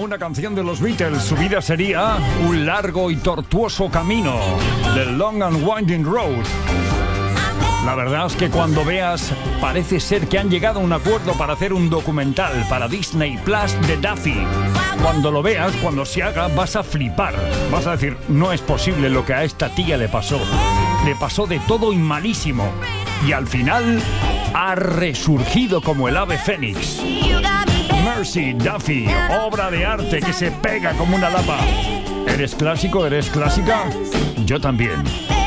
una canción de los Beatles, su vida sería un largo y tortuoso camino, The Long and Winding Road. La verdad es que cuando veas, parece ser que han llegado a un acuerdo para hacer un documental para Disney Plus de Duffy. Cuando lo veas, cuando se haga, vas a flipar. Vas a decir, no es posible lo que a esta tía le pasó. Le pasó de todo y malísimo. Y al final, ha resurgido como el ave fénix. Mercy, Duffy, obra de arte que se pega como una lapa. ¿Eres clásico? ¿Eres clásica? Yo también.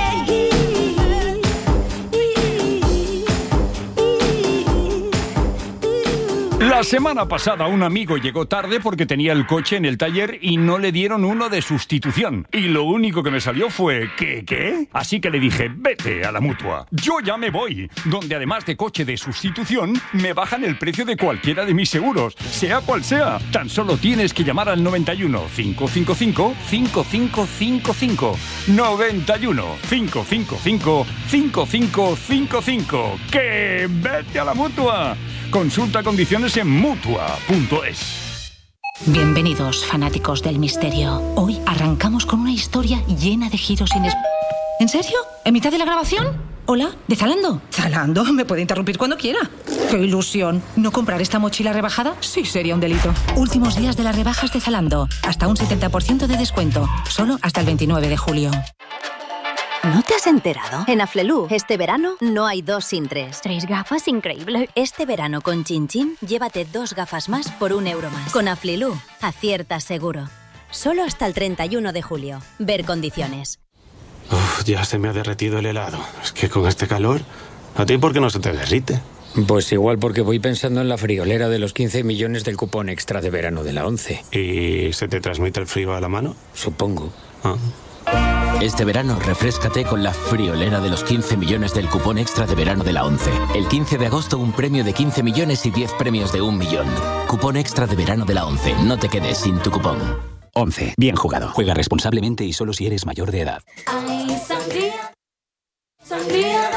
La semana pasada un amigo llegó tarde porque tenía el coche en el taller y no le dieron uno de sustitución. Y lo único que me salió fue, ¿qué? Así que le dije, vete a la Mutua. Yo ya me voy, donde además de coche de sustitución, me bajan el precio de cualquiera de mis seguros, sea cual sea. Tan solo tienes que llamar al 91 555 5555. 91 555 5555. ¡Que vete a la Mutua! Consulta condiciones en Mutua.es. Bienvenidos, fanáticos del misterio. Hoy arrancamos con una historia llena de giros inesperados. ¿En serio? ¿En mitad de la grabación? Hola, ¿de Zalando? ¿Zalando? Me puede interrumpir cuando quiera. ¡Qué ilusión! ¿No comprar esta mochila rebajada? Sí, sería un delito. Últimos días de las rebajas de Zalando. Hasta un 70% de descuento. Solo hasta el 29 de julio. ¿No te has enterado? En Aflelu, este verano no hay 2 sin 3. 3 gafas, increíble. Este verano con Chin Chin, llévate 2 gafas más por €1 más. Con Aflelu, aciertas seguro. Solo hasta el 31 de julio. Ver condiciones. Uf, ya se me ha derretido el helado. Es que con este calor, ¿a ti por qué no se te derrite? Pues igual porque voy pensando en la friolera de los 15 millones del cupón extra de verano de la 11. ¿Y se te transmite el frío a la mano? Supongo. Ah. Este verano, refréscate con la friolera de los 15 millones del cupón extra de verano de la 11. El 15 de agosto, un premio de 15 millones y 10 premios de 1 millón. Cupón extra de verano de la 11. No te quedes sin tu cupón. 11. Bien jugado. Juega responsablemente y solo si eres mayor de edad. Ay, sangría, sangría.